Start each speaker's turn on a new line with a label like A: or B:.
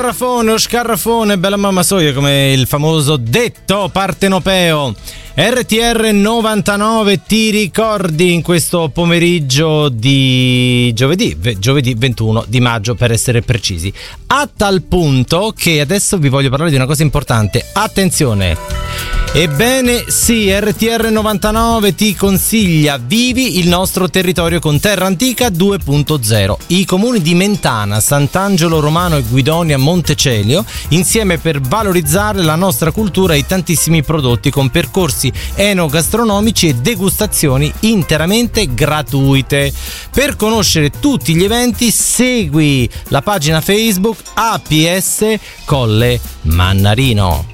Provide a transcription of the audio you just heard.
A: Scarrafone, bella mamma soia, come il famoso detto partenopeo. RTR 99, ti ricordi in questo pomeriggio di giovedì 21 di maggio, per essere precisi, a tal punto che adesso vi voglio parlare di una cosa importante. Attenzione! Ebbene sì, RTR 99 ti consiglia Vivi il nostro territorio con Terra Antica 2.0. I comuni di Mentana, Sant'Angelo Romano e Guidonia Montecelio insieme per valorizzare la nostra cultura e i tantissimi prodotti, con percorsi enogastronomici e degustazioni interamente gratuite. Per conoscere tutti gli eventi segui la pagina Facebook APS Colle Mannarino.